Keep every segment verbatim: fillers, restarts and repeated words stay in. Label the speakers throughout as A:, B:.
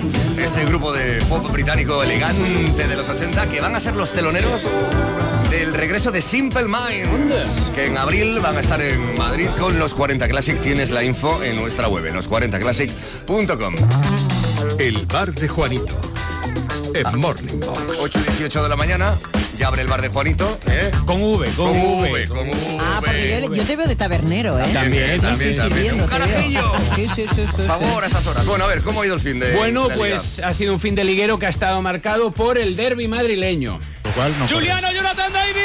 A: Este grupo de pop británico elegante de los ochenta que van a ser los teloneros del regreso de Simple Minds, que en abril van a estar en Madrid con los cuarenta Classic. Tienes la info en nuestra web, en los cuarenta classic punto com.
B: El bar de Juanito, en ah. Morning Box.
A: ocho y dieciocho de la mañana. Ya abre el bar de Juanito, ¿eh?
C: Con V, con,
A: con
C: V,
A: V, con V.
D: Ah, porque yo, yo te veo de tabernero, ¿eh?
C: También,
D: sí,
A: también,
D: sí,
A: también.
D: sirviendo,
A: ¡Un carajillo!
D: Sí, sí, sí,
A: Por
D: sí,
A: favor, a estas horas. Bueno, a ver, ¿cómo ha ido el fin de
C: Bueno,
A: de
C: pues ha sido un fin de liguero que ha estado marcado por el derbi madrileño.
B: Lo cual no
C: Juliano Jonathan David.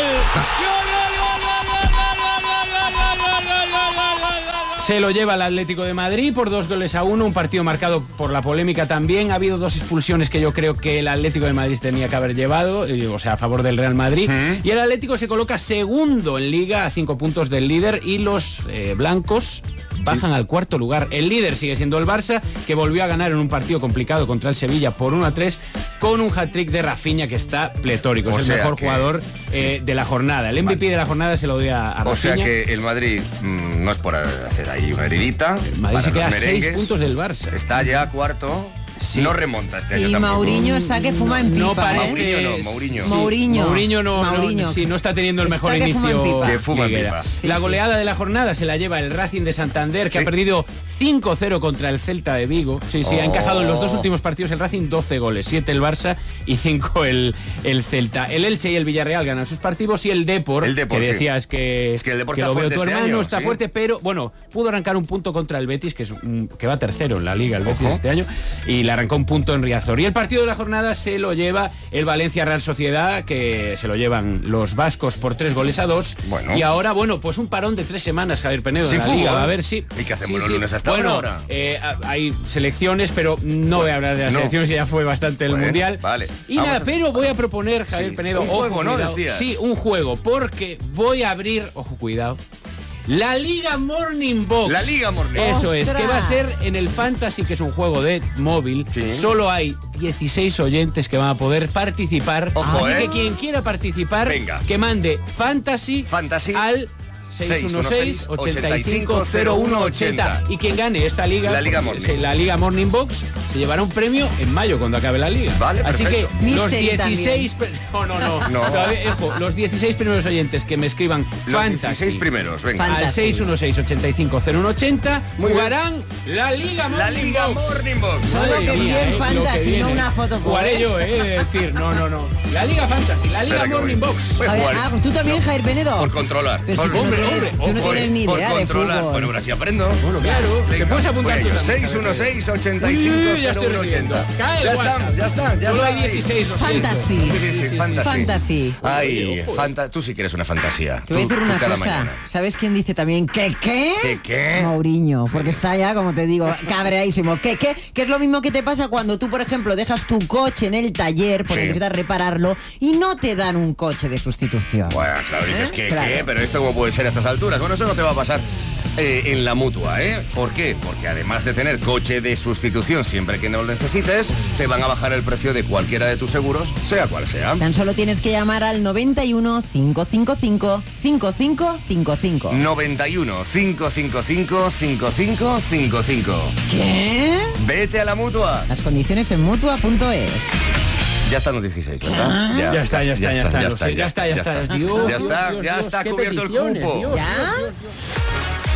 C: Se lo lleva el Atlético de Madrid por dos goles a uno, un partido marcado por la polémica también. Ha habido dos expulsiones que yo creo que el Atlético de Madrid tenía que haber llevado, o sea, a favor del Real Madrid. ¿Mm? Y el Atlético se coloca segundo en Liga a cinco puntos del líder y los eh, blancos bajan sí. al cuarto lugar. El líder sigue siendo el Barça, que volvió a ganar en un partido complicado contra el Sevilla por uno a tres con un hat-trick de Rafinha que está pletórico. O es el mejor que, jugador eh, sí. de la jornada. El M V P vale. de la jornada se lo doy a, a Rafinha.
A: O sea que el Madrid mmm, no es por hacer ahí una heridita.
C: El Madrid se queda a seis puntos del Barça.
A: Está ya cuarto. Sí. No remonta este año
D: y
A: tampoco.
D: Mourinho está que fuma en pipa.
C: No parece...
D: ¿eh?
A: Mourinho no, Mourinho.
C: Sí.
D: Mourinho.
C: Mourinho no,
D: Mourinho.
C: no, sí, no está teniendo el mejor
D: está que
C: inicio.
D: Fuma
A: que fuma en pipa.
C: Sí,
D: sí,
C: la
D: sí.
C: goleada de la jornada se la lleva el Racing de Santander, que
A: sí.
C: ha perdido cinco cero contra el Celta de Vigo. Sí, sí, oh. ha encajado en los dos últimos partidos el Racing doce goles, siete el Barça y cinco el, el Celta. El Elche y el Villarreal ganan sus partidos y el Depor,
A: el Depor
C: que
A: sí.
C: decías que,
A: es que el Depor
C: que
A: está
C: lo veo
A: fuerte
C: tu
A: este
C: hermano,
A: año,
C: está
A: ¿sí?
C: fuerte, pero bueno, pudo arrancar un punto contra el Betis, que, es un, que va tercero en la Liga, el Betis
A: Ojo.
C: este año, y le arrancó un punto en Riazor. Y el partido de la jornada se lo lleva el Valencia Real Sociedad, que se lo llevan los vascos por tres goles a dos.
A: Bueno.
C: Y ahora, bueno, pues un parón de tres semanas, Javier Penedo,
A: Sin
C: en la
A: fútbol.
C: Liga. Va a ver si.
A: ¿Y qué hacemos
C: sí,
A: los
C: sí.
A: lunes hasta
C: bueno,
A: ahora?
C: Eh, hay selecciones, pero no voy a hablar de las
A: no.
C: selecciones, que ya fue bastante el
A: bueno,
C: Mundial.
A: Vale.
C: Y
A: Vamos
C: nada,
A: a...
C: pero voy a proponer, Javier
A: sí.
C: Penedo,
A: un
C: ojo,
A: juego, ¿no?
C: cuidado.
A: Decías.
C: Sí, un juego, porque voy a abrir, ojo, cuidado, la Liga Morning Box.
A: La Liga Morning Box.
C: Eso
D: ¡Ostras!
C: es, que va a ser en el Fantasy, que es un juego de móvil.
A: Sí.
C: Solo hay dieciséis oyentes que van a poder participar.
A: Ojo,
C: Así
A: ¿eh?
C: que quien quiera participar,
A: venga.
C: que mande Fantasy,
A: Fantasy
C: al seis uno seis, ocho cinco cero uno ocho cero. Y quien gane esta liga,
A: la Liga Morning,
C: la Liga Morning Box, se llevará un premio en mayo cuando acabe la liga.
A: Vale,
C: así
A: perfecto.
C: que los
D: Mystery
C: dieciséis no, no, no,
A: no.
C: Todavía, ojo, los dieciséis primeros oyentes que me escriban
A: los
C: Fantasy
A: dieciséis primeros, venga.
D: Fantasy.
C: al seis uno seis, ocho cinco cero uno ocho cero jugarán la Liga Morning
A: La Liga
C: Box.
A: Morning Box.
D: Solo que bien
C: eh, lo que
D: Fantasy,
C: viene.
D: no una foto.
C: Jugaré yo, eh, de decir, no, no, no. La Liga Fantasy, la Liga
A: Espera que
C: Morning
A: voy.
C: Box.
A: Voy a
D: A ver,
A: jugar.
D: ah, tú también, Jair Penedo.
A: Por controlar.
D: Pero si
A: por,
D: tú no
C: hombre,
D: tienes,
C: hombre,
D: tú no
C: hombre,
D: tienes ni
A: por
D: idea de
A: controlar.
D: fútbol.
A: Bueno, ahora sí aprendo.
C: Bueno, claro. Te puedes apuntar tú también.
A: seis uno seis, ocho cinco
C: Uy, ya
A: cero
C: estoy
A: uno ocho
C: recibiendo.
A: cero.
C: Cae el
A: Ya
C: WhatsApp.
A: está, ya está, ya
C: Solo
A: está.
C: hay dieciséis, lo siento.
D: Fantasy.
A: Sí, sí, sí,
C: Sí, sí,
A: fantasy.
D: Fantasy.
A: Ay, fanta tú sí que eres una fantasía.
D: Te voy a
A: Tú-
D: decir
A: tú
D: una
A: cada
D: cosa.
A: mañana.
D: ¿Sabes quién dice también que qué?
A: ¿Qué qué?
D: Mourinho, porque está ya, como te digo, cabreadísimo. ¿Qué qué? Que es lo mismo que te pasa cuando tú, por ejemplo, dejas tu coche en el taller porque
A: Sí.
D: necesitas repararlo y no te dan un coche de sustitución.
A: Bueno, claro, dices
D: ¿Eh?
A: que
D: Claro.
A: qué, pero esto cómo puede ser a estas alturas. Bueno, eso no te va a pasar eh, en la Mutua, ¿eh? ¿Por qué? Porque además de tener coche de sustitución siempre que no lo necesites, te van a bajar el precio de cualquiera de tus seguros, sea cual sea.
D: Tan solo tienes que llamar al noventa y uno, cinco cinco cinco, cinco cinco cinco cinco.
A: noventa y uno, cinco cinco cinco, cinco cinco cinco cinco.
D: ¿Qué?
A: Vete a la Mutua.
D: Las condiciones en mutua punto es.
A: Ya están los dieciséis, ¿verdad?
C: Ya está, ya está, ya está,
A: ya
C: lo sé,
A: está,
C: ya está, ya está.
A: Ya
C: Dios,
A: está,
C: Dios,
A: ya
C: Dios,
A: está
C: qué
A: cubierto el
C: peticiones,
A: cupo.
C: Dios,
D: ¿Ya?
C: Dios, Dios, Dios.